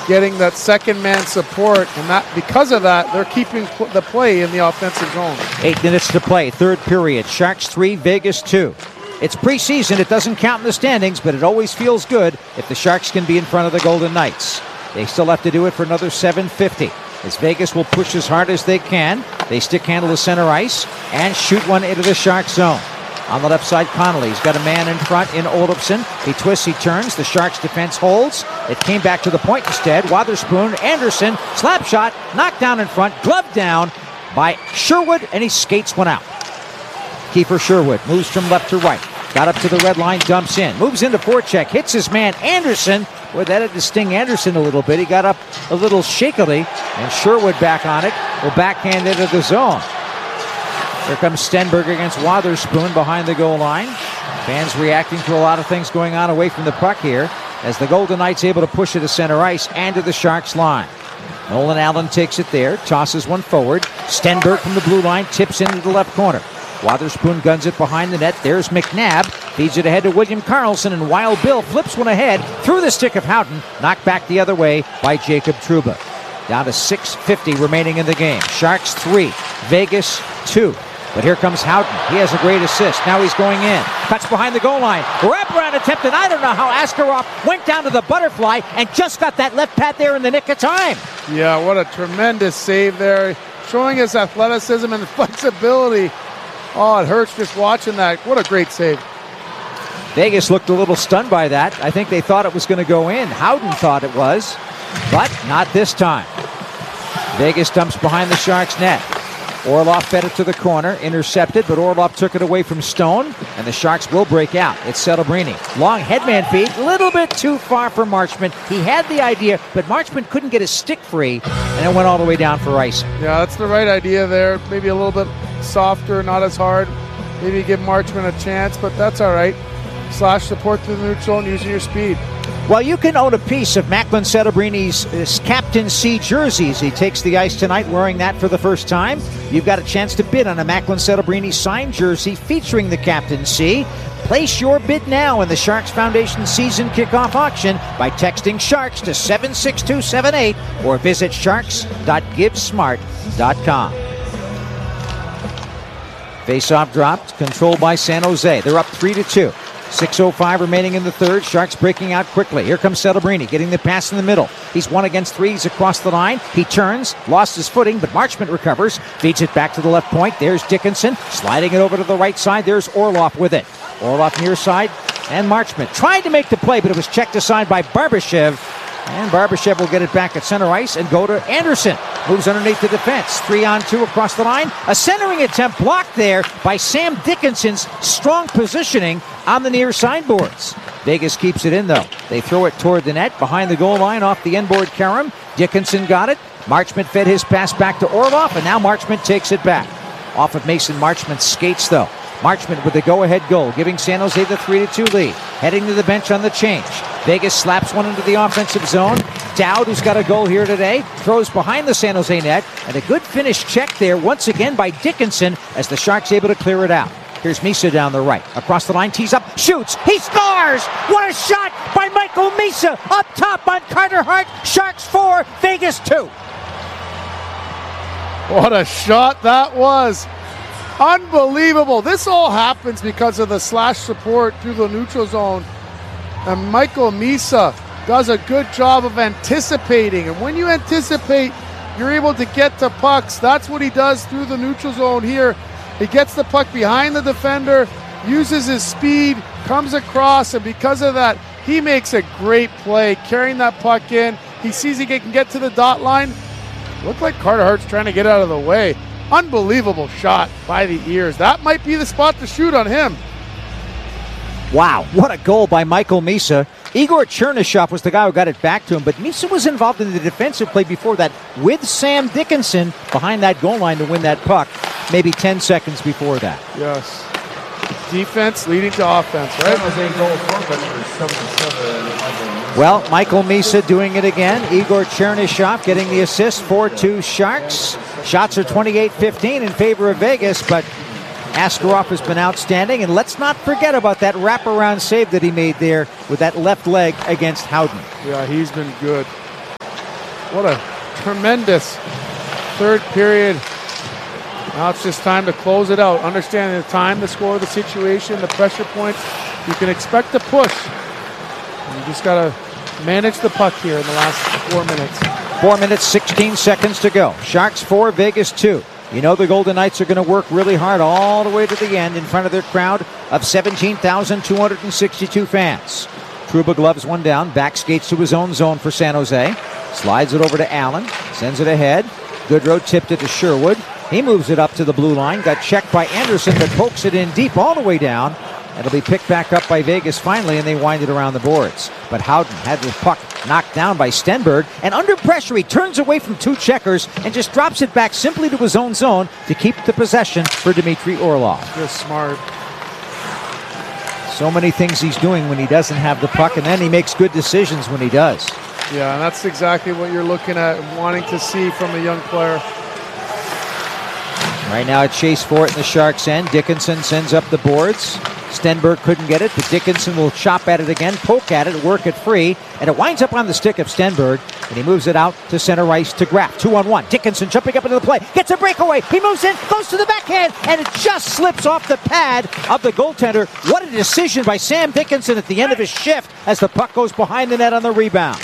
getting that second man support, and that because of that, they're keeping the play in the offensive zone. 8 minutes to play, third period. Sharks 3, Vegas 2. It's preseason, it doesn't count in the standings, but it always feels good if the Sharks can be in front of the Golden Knights. They still have to do it for another $750. As Vegas will push as hard as they can. They stick handle the center ice and shoot one into the Sharks zone. On the left side, Connolly's got a man in front in Olofsson. He twists, he turns. The Sharks defense holds. It came back to the point instead. Wotherspoon, Anderson, slap shot, knocked down in front, glove down by Sherwood, and he skates one out. Kiefer Sherwood moves from left to right. Got up to the red line, dumps in. Moves into forecheck, hits his man, Anderson. Boy, that had to sting Anderson a little bit. He got up a little shakily, and Sherwood back on it. Will backhand into the zone. Here comes Stenberg against Wotherspoon behind the goal line. Fans reacting to a lot of things going on away from the puck here as the Golden Knights able to push it to center ice and to the Sharks line. Nolan Allen takes it there, tosses one forward. Stenberg from the blue line tips into the left corner. Wotherspoon guns it behind the net. There's McNabb. Feeds it ahead to William Karlsson, and Wild Bill flips one ahead through the stick of Houghton. Knocked back the other way by Jacob Trouba. Down to 6:50 remaining in the game. Sharks 3, Vegas 2. But here comes Houghton. He has a great assist. Now he's going in. Cuts behind the goal line. Wraparound attempt, and I don't know how Askarov went down to the butterfly and just got that left pad there in the nick of time. Yeah, what a tremendous save there. Showing his athleticism and flexibility. Oh, it hurts just watching that. What a great save. Vegas looked a little stunned by that. I think they thought it was going to go in. Houghton thought it was, but not this time. Vegas dumps behind the Sharks' net. Orlov fed it to the corner, intercepted, but Orlov took it away from Stone, and the Sharks will break out. It's Celebrini. Long headman feed, a little bit too far for Marchment. He had the idea, but Marchment couldn't get his stick free, and it went all the way down for icing. Yeah, that's the right idea there. Maybe a little bit softer, not as hard. Maybe give Marchment a chance, but that's all right. Slash support to the neutral and using your speed. Well, you can own a piece of Macklin Celebrini's Captain C jerseys. He takes the ice tonight wearing that for the first time. You've got a chance to bid on a Macklin Celebrini signed jersey featuring the Captain C. Place your bid now in the Sharks Foundation season kickoff auction by texting Sharks to 76278 or visit sharks.givesmart.com. Face-off dropped, controlled by San Jose. They're up 3-2. 6:05 remaining in the third. Sharks breaking out quickly. Here comes Celebrini getting the pass in the middle. He's 1 against 3. He's across the line. He turns, lost his footing, but Marchment recovers. Feeds it back to the left point. There's Dickinson sliding it over to the right side. There's Orlov with it. Orlov near side, and Marchment tried to make the play, but it was checked aside by Barbashev. And Barbashev will get it back at center ice and go to Anderson. Moves underneath the defense. 3-on-2 across the line. A centering attempt blocked there by Sam Dickinson's strong positioning on the near sideboards. Vegas keeps it in, though. They throw it toward the net, behind the goal line, off the inboard Karam. Dickinson got it. Marchment fed his pass back to Orlov, and now Marchment takes it back. Off of Mason Marchment's skates, though. Marchment with the go-ahead goal, giving San Jose the 3-2 lead. Heading to the bench on the change. Vegas slaps one into the offensive zone. Dowd, who's got a goal here today, throws behind the San Jose net. And a good finish check there once again by Dickinson as the Sharks able to clear it out. Here's Misa down the right. Across the line, tees up, shoots. He scores! What a shot by Michael Misa up top on Carter Hart. Sharks 4, Vegas 2. What a shot that was. Unbelievable. This all happens because of the slash support through the neutral zone. And Michael Misa does a good job of anticipating. And when you anticipate, you're able to get to pucks. That's what he does through the neutral zone here. He gets the puck behind the defender, uses his speed, comes across, and because of that, he makes a great play, carrying that puck in. He sees he can get to the dot line. Looked like Carter Hart's trying to get out of the way. Unbelievable shot by the ears. That might be the spot to shoot on him. Wow, what a goal by Michael Misa. Igor Chernyshov was the guy who got it back to him, but Misa was involved in the defensive play before that with Sam Dickinson behind that goal line to win that puck, maybe 10 seconds before that. Yes. Defense leading to offense, right? Well, Michael Misa doing it again. Igor Chernyshov getting the assist. 4-2 Sharks. Shots are 28-15 in favor of Vegas, but Askarov has been outstanding. And let's not forget about that wraparound save that he made there with that left leg against Howden. Yeah, he's been good. What a tremendous third period. Now it's just time to close it out. Understanding the time, the score, the situation, the pressure points. You can expect a push. You just got to manage the puck here in the last 4 minutes. 4 minutes, 16 seconds to go. Sharks 4, Vegas 2. You know the Golden Knights are going to work really hard all the way to the end in front of their crowd of 17,262 fans. Trouba gloves one down, back skates to his own zone for San Jose. Slides it over to Allen, sends it ahead. Goodrow tipped it to Sherwood. He moves it up to the blue line, got checked by Anderson, but pokes it in deep all the way down. It'll be picked back up by Vegas finally, and they wind it around the boards. But Howden had the puck knocked down by Stenberg, and under pressure he turns away from two checkers and just drops it back simply to his own zone to keep the possession for Dmitry Orlov. Just smart. So many things he's doing when he doesn't have the puck, and then he makes good decisions when he does. Yeah, and that's exactly what you're looking at and wanting to see from a young player. Right now a chase for it in the Sharks' end. Dickinson sends up the boards. Stenberg couldn't get it, but Dickinson will chop at it again, poke at it, work it free, and it winds up on the stick of Stenberg, and he moves it out to center ice to Graf. 2-on-1. Dickinson jumping up into the play, gets a breakaway. He moves in, goes to the backhand, and it just slips off the pad of the goaltender. What a decision by Sam Dickinson at the end of his shift as the puck goes behind the net on the rebound.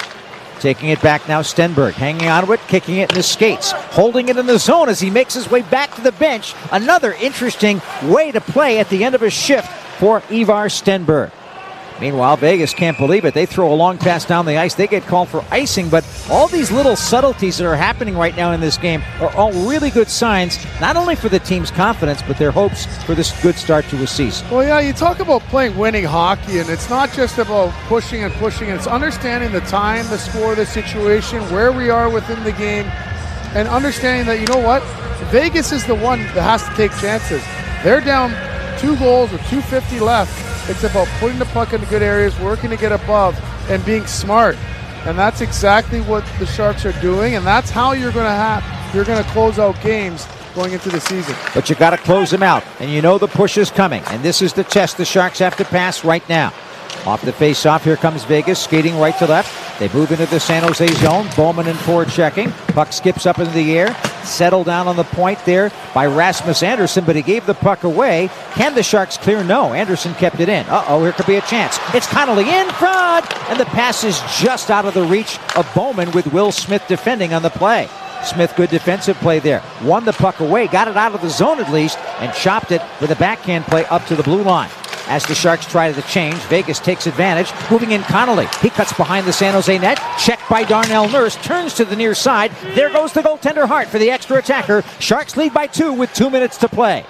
Taking it back now, Stenberg hanging on to it, kicking it in the skates, holding it in the zone as he makes his way back to the bench. Another interesting way to play at the end of his shift for Ivar Stenberg. Meanwhile, Vegas can't believe it. They throw a long pass down the ice. They get called for icing, but all these little subtleties that are happening right now in this game are all really good signs, not only for the team's confidence, but their hopes for this good start to a season. Well, yeah, you talk about playing winning hockey, and it's not just about pushing and pushing. It's understanding the time, the score, the situation, where we are within the game, and understanding that, you know what, Vegas is the one that has to take chances. They're down 2 goals with 2:50 left. It's about putting the puck into good areas, working to get above, and being smart. And that's exactly what the Sharks are doing, and that's how you're going to close out games going into the season. But you got to close them out, and you know the push is coming, and this is the test the Sharks have to pass right now. Off the face-off, here comes Vegas, skating right to left. They move into the San Jose zone. Bowman and Ford checking. Puck skips up into the air. Settled down on the point there by Rasmus Anderson, but he gave the puck away. Can the Sharks clear? No. Anderson kept it in. Uh-oh, here could be a chance. It's Connolly in front, and the pass is just out of the reach of Bowman with Will Smith defending on the play. Smith, good defensive play there. Won the puck away, got it out of the zone at least, and chopped it with a backhand play up to the blue line. As the Sharks try the change, Vegas takes advantage, moving in Connolly. He cuts behind the San Jose net, checked by Darnell Nurse, turns to the near side. There goes the goaltender Hart for the extra attacker. Sharks lead by 2 with 2 minutes to play.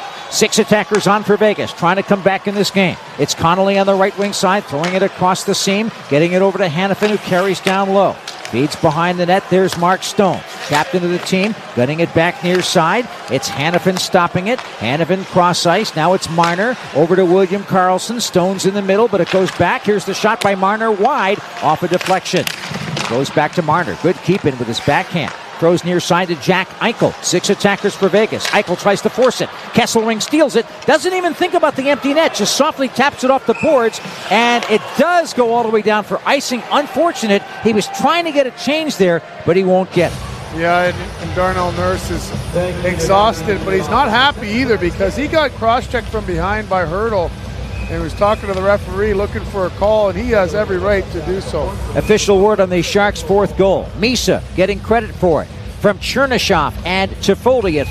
6 attackers on for Vegas, trying to come back in this game. It's Connolly on the right wing side, throwing it across the seam, getting it over to Hanifin, who carries down low. Feeds behind the net. There's Mark Stone, captain of the team, gunning it back near side. It's Hanifin stopping it. Hanifin cross ice. Now it's Marner over to William Karlsson. Stone's in the middle, but it goes back. Here's the shot by Marner, wide off a deflection. Goes back to Marner. Good keeping with his backhand. Throws near side to Jack Eichel. 6 attackers for Vegas. Eichel tries to force it. Kesselring steals it. Doesn't even think about the empty net. Just softly taps it off the boards. And it does go all the way down for icing. Unfortunate. He was trying to get a change there, but he won't get it. Yeah, and Darnell Nurse is exhausted, but he's not happy either because he got cross-checked from behind by Hurdle and was talking to the referee looking for a call, and he has every right to do so. Official word on the Sharks' 4th goal. Misa getting credit for it from Chernyshov and Toffoli at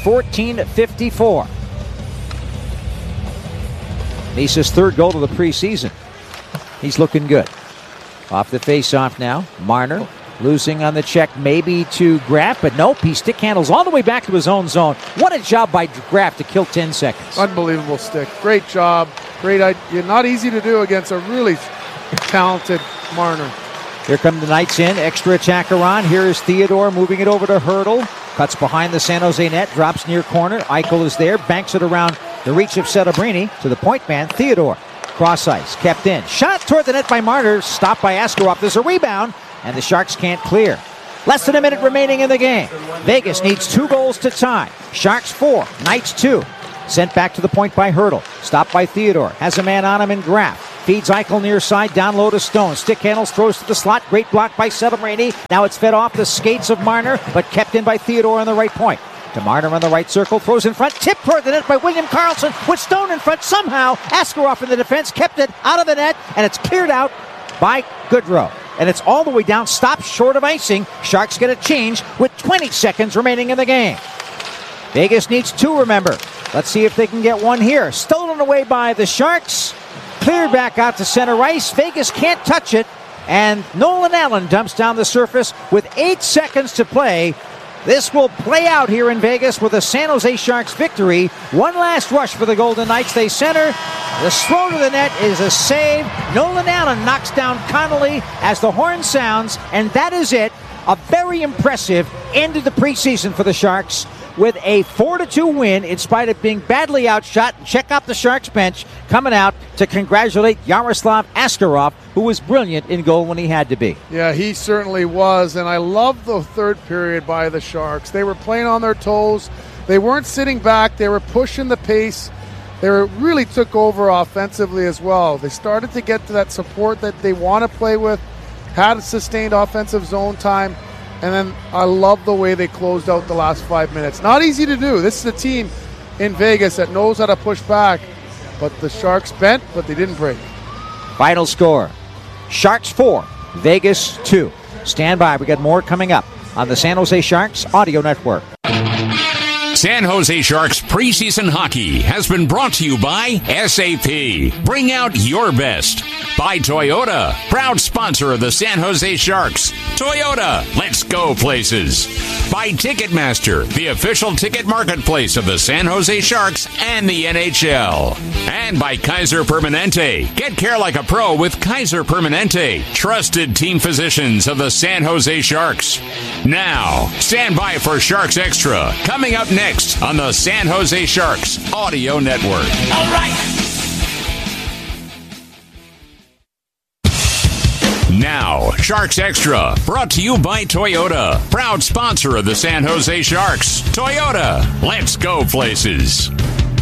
14:54. Misa's 3rd goal of the preseason. He's looking good. Off the face-off now. Marner losing on the check, maybe to Graf, but nope, he stick handles all the way back to his own zone. What a job by Graf to kill 10 seconds. Unbelievable stick. Great job. Great idea. Not easy to do against a really talented Marner. Here come the Knights in. Extra attacker on. Here is Theodore moving it over to Hurdle. Cuts behind the San Jose net. Drops near corner. Eichel is there. Banks it around the reach of Setobrini to the point man, Theodore. Cross ice. Kept in. Shot toward the net by Marner. Stopped by Askarov. There's a rebound, and the Sharks can't clear. Less than a minute remaining in the game. Vegas needs 2 goals to tie. Sharks 4. Knights 2. Sent back to the point by Hurdle. Stopped by Theodore. Has a man on him in Graf. feeds Eichel near side, down low to Stone. Stick handles, throws to the slot. Great block by Settlemany. Now it's fed off the skates of Marner, but kept in by Theodore on the right point. To Marner on the right circle, throws in front, tipped toward the net by William Karlsson with Stone in front. Somehow, Askarov in the defense kept it out of the net, and it's cleared out by Goodrow. And it's all the way down, stopped short of icing. Sharks get a change with 20 seconds remaining in the game. Vegas needs 2, remember. Let's see if they can get 1 here. Stolen away by the Sharks. Cleared back out to center ice. Vegas can't touch it. And Nolan Allen dumps down the surface with 8 seconds to play. This will play out here in Vegas with a San Jose Sharks victory. One last rush for the Golden Knights. They center. The throw to the net is a save. Nolan Allen knocks down Connolly as the horn sounds. And that is it. A very impressive end of the preseason for the Sharks with a 4-2 win in spite of being badly outshot. Check out the Sharks bench coming out to congratulate Yaroslav Askarov, who was brilliant in goal when he had to be. Yeah, he certainly was, and I love the third period by the Sharks. They were playing on their toes. They weren't sitting back. They were pushing the pace. They really took over offensively as well. They started to get to that support that they want to play with, had a sustained offensive zone time. And then I love the way they closed out the last 5 minutes. Not easy to do. This is a team in Vegas that knows how to push back. But the Sharks bent, but they didn't break. Final score, Sharks 4, Vegas 2. Stand by. We got more coming up on the San Jose Sharks Audio Network. San Jose Sharks preseason hockey has been brought to you by SAP. Bring out your best. By Toyota, proud sponsor of the San Jose Sharks. Toyota, let's go places. By Ticketmaster, the official ticket marketplace of the San Jose Sharks and the NHL. And by Kaiser Permanente. Get care like a pro with Kaiser Permanente, trusted team physicians of the San Jose Sharks. Now, stand by for Sharks Extra, coming up next on the San Jose Sharks Audio Network. All right. Now, Sharks Extra, brought to you by Toyota, proud sponsor of the San Jose Sharks. Toyota, let's go places.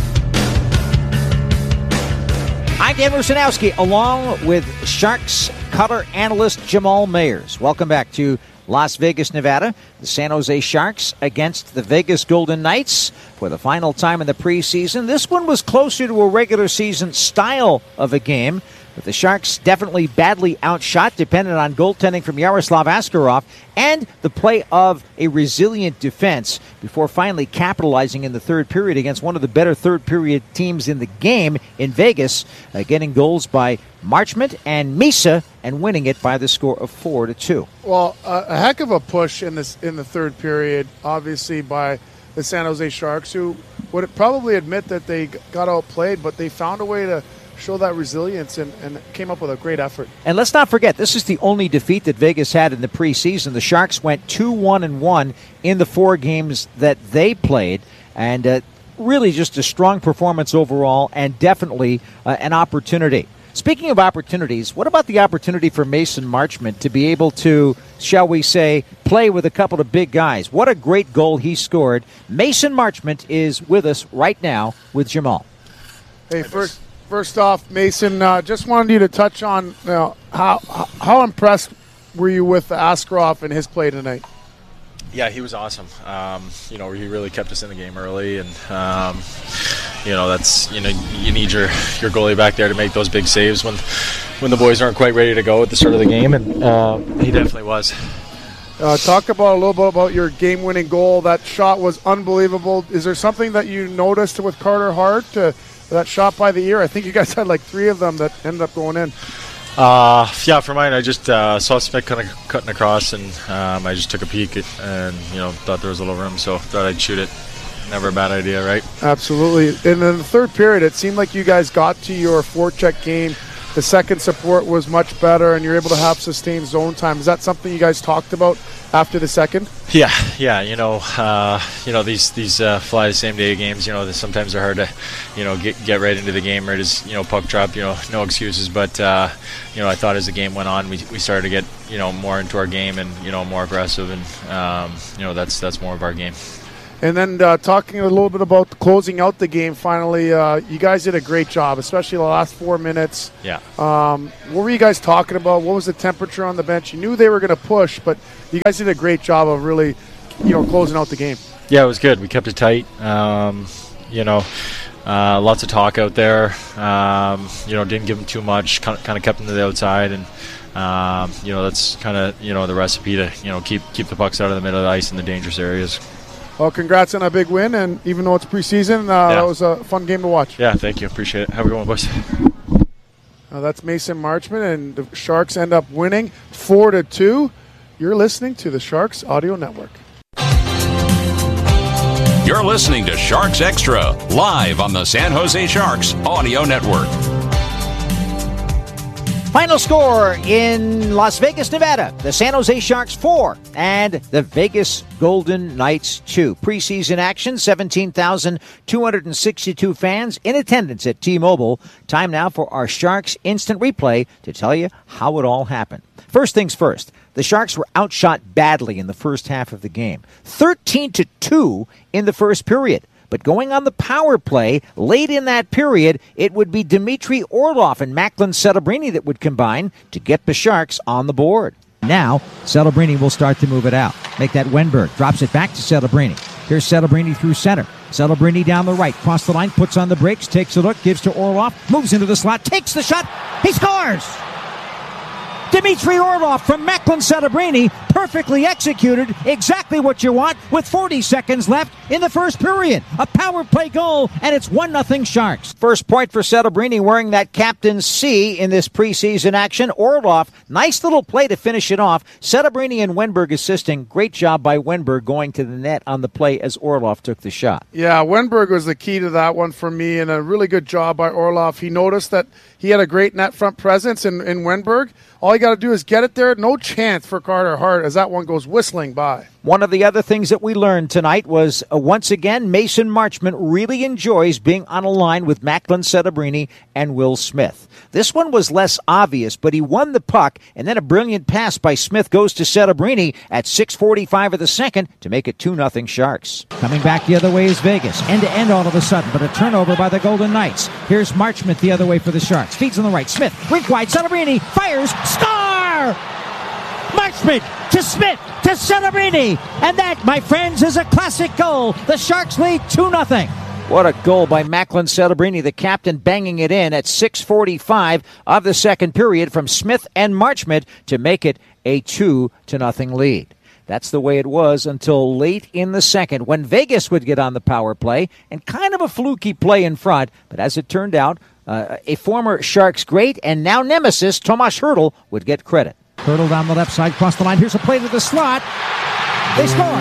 I'm Dan Rusanowski, along with Sharks color analyst Jamal Mayers. Welcome back to Las Vegas, Nevada. The San Jose Sharks against the Vegas Golden Knights for the final time in the preseason. This one was closer to a regular season style of a game, but the Sharks definitely badly outshot, dependent on goaltending from Yaroslav Askarov and the play of a resilient defense before finally capitalizing in the third period against one of the better third period teams in the game in Vegas, getting goals by Marchment and Misa and winning it by the score of 4-2. Well, a heck of a push in the third period, obviously by the San Jose Sharks, who would probably admit that they got outplayed, but they found a way to show that resilience and came up with a great effort. And let's not forget, this is the only defeat that Vegas had in the preseason. The Sharks went 2-1-1 in the 4 games that they played, and really just a strong performance overall and definitely an opportunity. Speaking of opportunities, what about the opportunity for Mason Marchment to be able to, shall we say, play with a couple of big guys? What a great goal he scored. Mason Marchment is with us right now with Jamal. Hey, First off, Mason, just wanted you to touch on how impressed were you with Askarov and his play tonight? Yeah, he was awesome. He really kept us in the game early, and that's you need your goalie back there to make those big saves when the boys aren't quite ready to go at the start of the game, and he definitely was. Talk about a little bit about your game-winning goal. That shot was unbelievable. Is there something that you noticed with Carter Hart? That shot by the ear, I think you guys had like 3 of them that ended up going in. For mine, I just saw Smith kind of cutting across, and I just took a peek and thought there was a little room, so thought I'd shoot it. Never a bad idea, right? Absolutely. And in the third period, it seemed like you guys got to your forecheck game. The second support was much better, and you're able to have sustained zone time. Is that something you guys talked about after the second? Yeah. These fly the same day games. Sometimes they're hard to, get right into the game right as puck drop. No excuses. But I thought as the game went on, we started to get more into our game and more aggressive, and that's more of our game. And then talking a little bit about closing out the game finally, you guys did a great job, especially the last 4 minutes. Yeah. What were you guys talking about? What was the temperature on the bench? You knew they were going to push, but you guys did a great job of really, closing out the game. Yeah, it was good. We kept it tight. Lots of talk out there. Didn't give them too much. Kind of kept them to the outside, and that's kind of the recipe to keep the pucks out of the middle of the ice in the dangerous areas. Well, congrats on a big win, and even though it's preseason, that was a fun game to watch. Yeah, thank you. Appreciate it. Have a good one, boys. That's Mason Marchment, and the Sharks end up winning 4-2. You're listening to the Sharks Audio Network. You're listening to Sharks Extra, live on the San Jose Sharks Audio Network. Final score in Las Vegas, Nevada. The San Jose Sharks 4 and the Vegas Golden Knights 2. Preseason action, 17,262 fans in attendance at T-Mobile. Time now for our Sharks Instant Replay to tell you how it all happened. First things first, the Sharks were outshot badly in the first half of the game. 13-2 in the first period. But going on the power play, late in that period, it would be Dmitry Orlov and Macklin Celebrini that would combine to get the Sharks on the board. Now, Celebrini will start to move it out. Make that Wenberg. Drops it back to Celebrini. Here's Celebrini through center. Celebrini down the right. Cross the line, puts on the brakes, takes a look, gives to Orlov, moves into the slot, takes the shot. He scores! Dmitry Orlov from Macklin Celebrini, perfectly executed, exactly what you want with 40 seconds left in the first period. A power play goal, and it's 1-0 Sharks. First point for Celebrini wearing that captain's C in this preseason action. Orlov, nice little play to finish it off. Celebrini and Wenberg assisting. Great job by Wenberg going to the net on the play as Orlov took the shot. Yeah, Wenberg was the key to that one for me, and a really good job by Orlov. He noticed that he had a great net front presence in Wenberg. All you got to do is get it there. No chance for Carter Hart as that one goes whistling by. One of the other things that we learned tonight was, once again, Mason Marchment really enjoys being on a line with Macklin Celebrini and Will Smith. This one was less obvious, but he won the puck, and then a brilliant pass by Smith goes to Celebrini at 6:45 of the second to make it 2-0 Sharks. Coming back the other way is Vegas. End-to-end all of a sudden, but a turnover by the Golden Knights. Here's Marchment the other way for the Sharks. Feeds on the right. Smith, rink wide. Celebrini fires. Score! Marchment to Smith to Celebrini. And that, my friends, is a classic goal. The Sharks lead 2-0. What a goal by Macklin Celebrini, the captain, banging it in at 6:45 of the second period from Smith and Marchment to make it a 2-0 lead. That's the way it was until late in the second when Vegas would get on the power play and kind of a fluky play in front. But as it turned out, a former Sharks great and now nemesis, Tomas Hertl, would get credit. Hertl down the left side, cross the line. Here's a play to the slot. They score.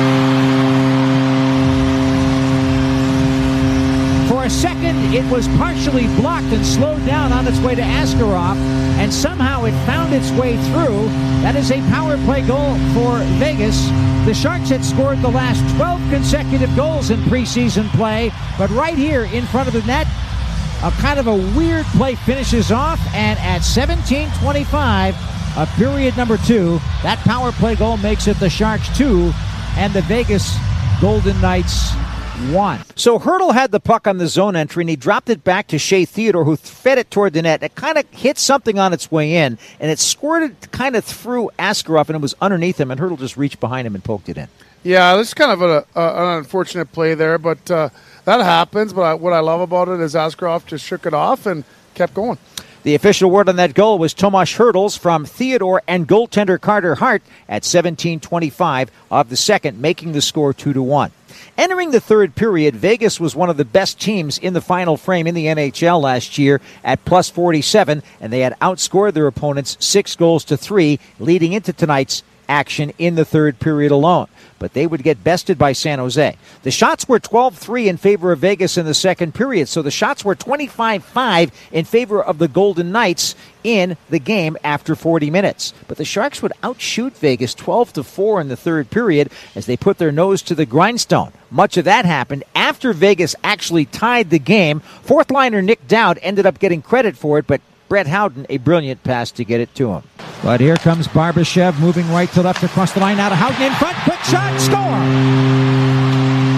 For a second, it was partially blocked and slowed down on its way to Askarov, and somehow it found its way through. That is a power play goal for Vegas. The Sharks had scored the last 12 consecutive goals in preseason play, but right here in front of the net, a kind of a weird play finishes off, and at 17:25 of period number 2, that power play goal makes it the Sharks 2 and the Vegas Golden Knights 1. So Hertl had the puck on the zone entry, and he dropped it back to Shea Theodore, who fed it toward the net. It kind of hit something on its way in, and it squirted kind of through Askarov, and it was underneath him, and Hertl just reached behind him and poked it in. Yeah, this is kind of an unfortunate play there, but that happens. But what I love about it is Askarov just shook it off and kept going. The official word on that goal was Tomas Hertl's from Theodore and goaltender Carter Hart at 17:25 of the second, making the score 2-1. Entering the third period, Vegas was one of the best teams in the final frame in the NHL last year at plus 47, and they had outscored their opponents 6-3, leading into tonight's action in the third period alone. But they would get bested by San Jose. The shots were 12-3 in favor of Vegas in the second period, so the shots were 25-5 in favor of the Golden Knights in the game after 40 minutes. But the Sharks would outshoot Vegas 12-4 in the third period as they put their nose to the grindstone. Much of that happened after Vegas actually tied the game. Fourth liner Nick Dowd ended up getting credit for it, but Brett Howden, a brilliant pass to get it to him. But here comes Barbashev moving right to left across the line. Now to Howden in front. Quick shot. Score.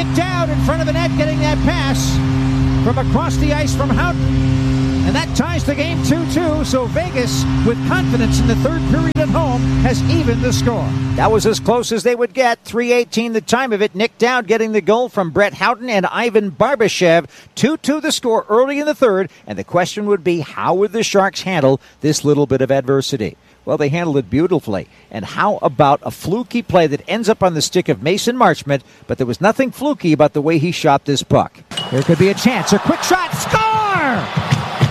Nick Dowd in front of the net getting that pass from across the ice from Houghton. And that ties the game 2-2, so Vegas, with confidence in the third period at home, has evened the score. That was as close as they would get. 3:18 the time of it. Nick Dowd getting the goal from Brett Houghton and Ivan Barbashev. 2-2 the score early in the third, and the question would be, how would the Sharks handle this little bit of adversity? Well, they handled it beautifully. And how about a fluky play that ends up on the stick of Mason Marchment, but there was nothing fluky about the way he shot this puck. There could be a chance. A quick shot. Score!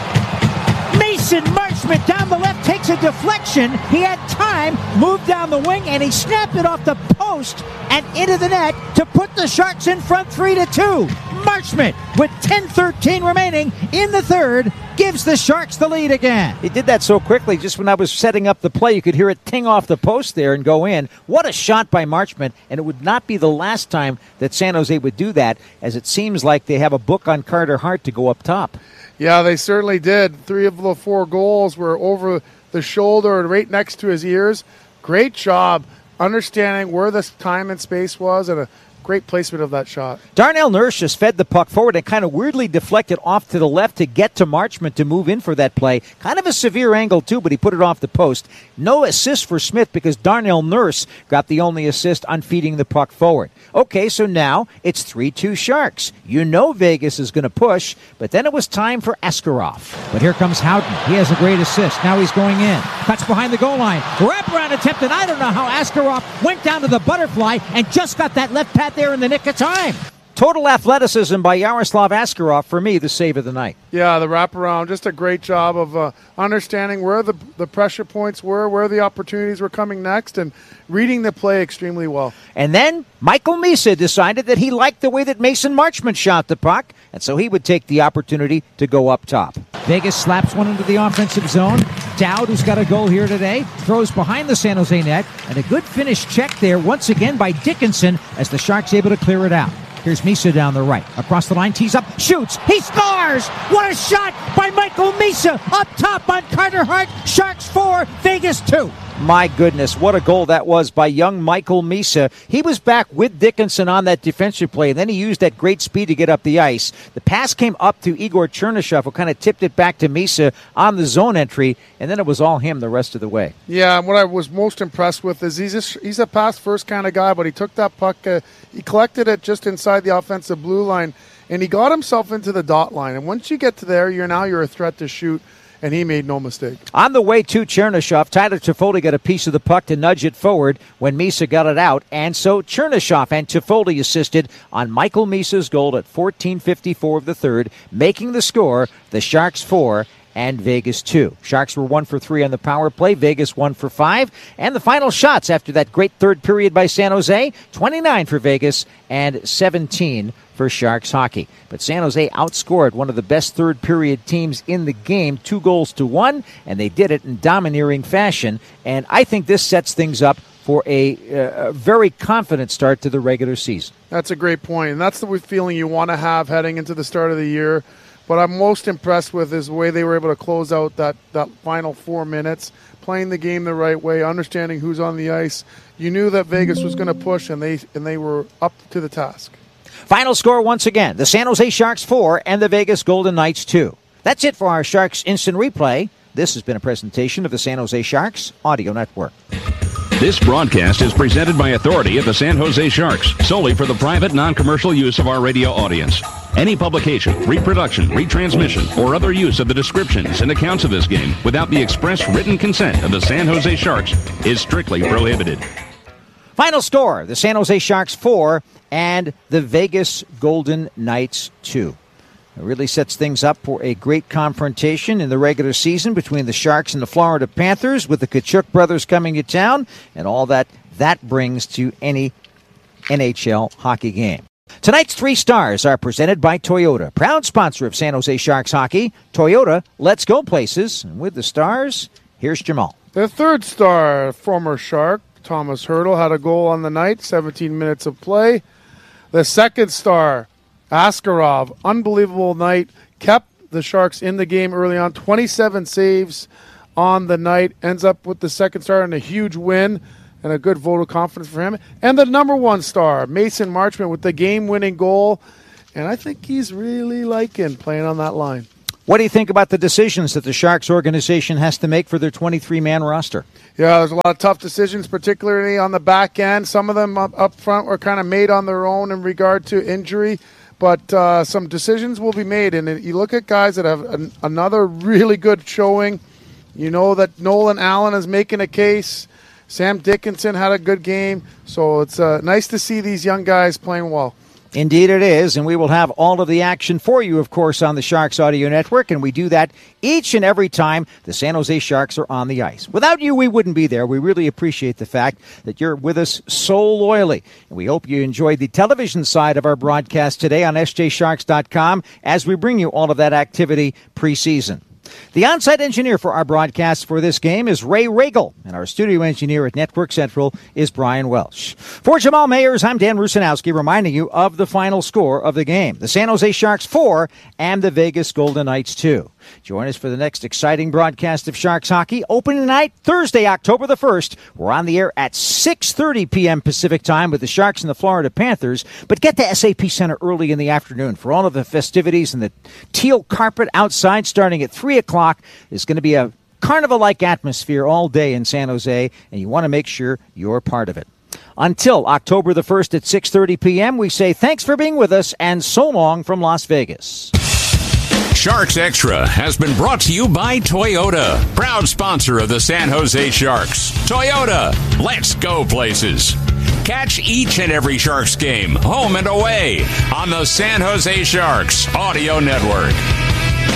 Mason Marchment down the left takes a deflection. He had time, moved down the wing, and he snapped it off the post and into the net to put the Sharks in front 3-2. Marchment, with 10:13 remaining in the third, gives the Sharks the lead again. He did that so quickly, just when I was setting up the play, you could hear it ting off the post there and go in. What a shot by Marchment, and it would not be the last time that San Jose would do that, as it seems like they have a book on Carter Hart to go up top. Yeah, they certainly did. 3 of the 4 goals were over the shoulder and right next to his ears. Great job understanding where the time and space was, and a great placement of that shot. Darnell Nurse just fed the puck forward and kind of weirdly deflected off to the left to get to Marchment to move in for that play. Kind of a severe angle, too, but he put it off the post. No assist for Smith because Darnell Nurse got the only assist on feeding the puck forward. Okay, so now it's 3-2 Sharks. You know Vegas is going to push, but then it was time for Askarov. But here comes Houghton. He has a great assist. Now he's going in. Cuts behind the goal line. Wraparound attempt, and I don't know how Askarov went down to the butterfly and just got that left pat there in the nick of time. Total athleticism by Yaroslav Askarov, for me, the save of the night. Yeah, the wraparound, just a great job of understanding where the pressure points were, where the opportunities were coming next, and reading the play extremely well. And then Michael Misa decided that he liked the way that Mason Marchment shot the puck, and so he would take the opportunity to go up top. Vegas slaps one into the offensive zone. Dowd, who's got a goal here today, throws behind the San Jose net, and a good finish check there once again by Dickinson as the Sharks able to clear it out. Here's Misa down the right. Across the line, tees up, shoots. He scores! What a shot by Michael Misa up top on Carter Hart. Sharks 4, Vegas 2. My goodness, what a goal that was by young Michael Misa. He was back with Dickinson on that defensive play, and then he used that great speed to get up the ice. The pass came up to Igor Chernyshov, who kind of tipped it back to Misa on the zone entry, and then it was all him the rest of the way. Yeah, and what I was most impressed with is he's a pass-first kind of guy, but he took that puck, he collected it just inside the offensive blue line, and he got himself into the dot line. And once you get to there, you're a threat to shoot. And he made no mistake. On the way to Chernyshov, Tyler Toffoli got a piece of the puck to nudge it forward when Misa got it out. And so Chernyshov and Toffoli assisted on Michael Misa's goal at 14:54 of the third, making the score the Sharks 4 and Vegas 2. Sharks were 1 for 3 on the power play. Vegas 1 for 5. And the final shots after that great third period by San Jose, 29 for Vegas and 17 for Sharks hockey. But San Jose outscored one of the best third period teams in the game, 2-1, and they did it in domineering fashion. And I think this sets things up for a very confident start to the regular season. That's a great point, and that's the feeling you want to have heading into the start of the year. What I'm most impressed with is the way they were able to close out that final 4 minutes, playing the game the right way, understanding who's on the ice. You knew that Vegas was going to push, and they were up to the task. Final score once again, the San Jose Sharks 4 and the Vegas Golden Knights 2. That's it for our Sharks Instant Replay. This has been a presentation of the San Jose Sharks Audio Network. This broadcast is presented by authority of the San Jose Sharks, solely for the private, non-commercial use of our radio audience. Any publication, reproduction, retransmission, or other use of the descriptions and accounts of this game without the express written consent of the San Jose Sharks is strictly prohibited. Final score, the San Jose Sharks 4 and the Vegas Golden Knights 2. It really sets things up for a great confrontation in the regular season between the Sharks and the Florida Panthers, with the Tkachuk brothers coming to town and all that brings to any NHL hockey game. Tonight's 3 stars are presented by Toyota, proud sponsor of San Jose Sharks hockey. Toyota, let's go places. And with the stars, here's Jamal. The third star, former Shark, Thomas Hertl, had a goal on the night, 17 minutes of play. The second star, Askarov, unbelievable night, kept the Sharks in the game early on, 27 saves on the night, ends up with the second star and a huge win. and a good vote of confidence for him. And the number one star, Mason Marchment, with the game-winning goal. And I think he's really liking playing on that line. What do you think about the decisions that the Sharks organization has to make for their 23-man roster? Yeah, there's a lot of tough decisions, particularly on the back end. Some of them up front were kind of made on their own in regard to injury, but some decisions will be made. And you look at guys that have another really good showing. You know that Nolan Allen is making a case. Sam Dickinson had a good game. So it's nice to see these young guys playing well. Indeed it is, and we will have all of the action for you, of course, on the Sharks Audio Network, and we do that each and every time the San Jose Sharks are on the ice. Without you, we wouldn't be there. We really appreciate the fact that you're with us so loyally, and we hope you enjoyed the television side of our broadcast today on sjsharks.com as we bring you all of that activity preseason. The on-site engineer for our broadcast for this game is Ray Regal, and our studio engineer at Network Central is Brian Welsh. For Jamal Mayers, I'm Dan Rusanowski, reminding you of the final score of the game. The San Jose Sharks 4 and the Vegas Golden Knights 2. Join us for the next exciting broadcast of Sharks hockey. Opening night, Thursday, October the 1st. We're on the air at 6:30 p.m. Pacific time with the Sharks and the Florida Panthers. But get to SAP Center early in the afternoon for all of the festivities and the teal carpet outside starting at 3 o'clock. There's going to be a carnival-like atmosphere all day in San Jose, and you want to make sure you're part of it. Until October the 1st at 6:30 p.m., we say thanks for being with us and so long from Las Vegas. Sharks Extra has been brought to you by Toyota, proud sponsor of the San Jose Sharks. Toyota, let's go places. Catch each and every Sharks game, home and away, on the San Jose Sharks Audio Network.